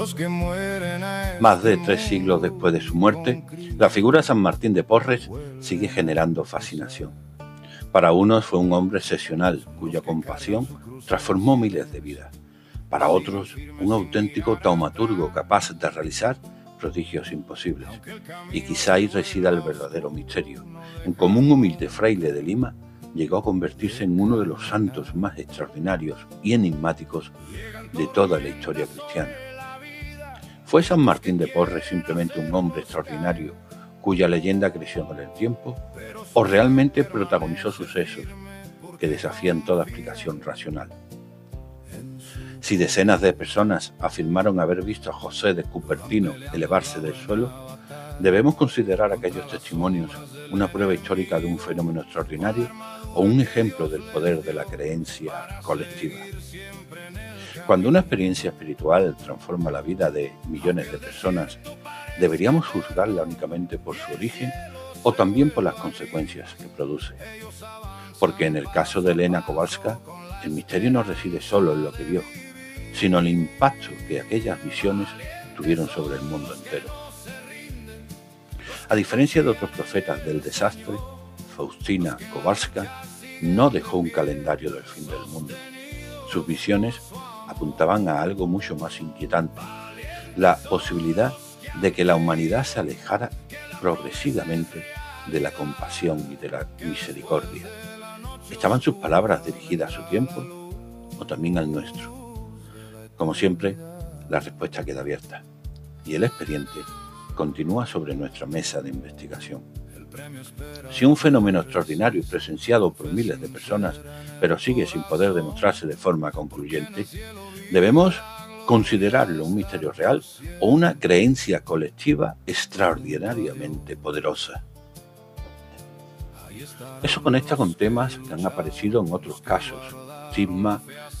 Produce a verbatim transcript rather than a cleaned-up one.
Más de tres siglos después de su muerte, la figura de San Martín de Porres sigue generando fascinación. Para unos fue un hombre excepcional, cuya compasión transformó miles de vidas. Para otros, un auténtico taumaturgo capaz de realizar prodigios imposibles. Y quizá ahí resida el verdadero misterio. En como un humilde fraile de Lima, llegó a convertirse en uno de los santos más extraordinarios y enigmáticos de toda la historia cristiana. ¿Fue San Martín de Porres simplemente un hombre extraordinario cuya leyenda creció con el tiempo? ¿O realmente protagonizó sucesos que desafían toda explicación racional? Si decenas de personas afirmaron haber visto a José de Cupertino elevarse del suelo, ¿debemos considerar aquellos testimonios una prueba histórica de un fenómeno extraordinario o un ejemplo del poder de la creencia colectiva? Cuando una experiencia espiritual transforma la vida de millones de personas, ¿deberíamos juzgarla únicamente por su origen o también por las consecuencias que produce? Porque en el caso de Elena Kowalska, el misterio no reside solo en lo que vio, sino en el impacto que aquellas visiones tuvieron sobre el mundo entero. A diferencia de otros profetas del desastre, Faustina Kowalska no dejó un calendario del fin del mundo. Sus visiones apuntaban a algo mucho más inquietante, la posibilidad de que la humanidad se alejara progresivamente de la compasión y de la misericordia. ¿Estaban sus palabras dirigidas a su tiempo o también al nuestro? Como siempre, la respuesta queda abierta y el expediente continúa sobre nuestra mesa de investigación. Si un fenómeno extraordinario presenciado por miles de personas, pero sigue sin poder demostrarse de forma concluyente, ¿debemos considerarlo un misterio real o una creencia colectiva extraordinariamente poderosa? Eso conecta con temas que han aparecido en otros casos: cisma,